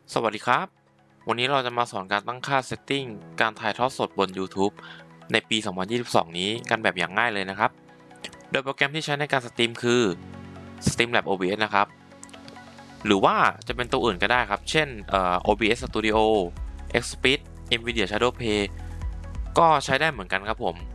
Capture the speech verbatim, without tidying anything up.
สวัสดีครับวันนี้เราจะมาสอนการตั้งค่า Setting การถ่ายทอดสดบน YouTube ในปี สองพันยี่สิบสอง นี้กันแบบอย่างง่ายเลยนะครับโดยโปรแกรมที่ใช้ในการสตรีมคือ Streamlabs โอ บี เอส นะครับหรือว่าจะเป็นตัวอื่นก็ได้ครับเช่นเอ่อ โอ บี เอส Studio Xsplit NVIDIA Shadowplay ก็ใช้ได้เหมือนกันครับผม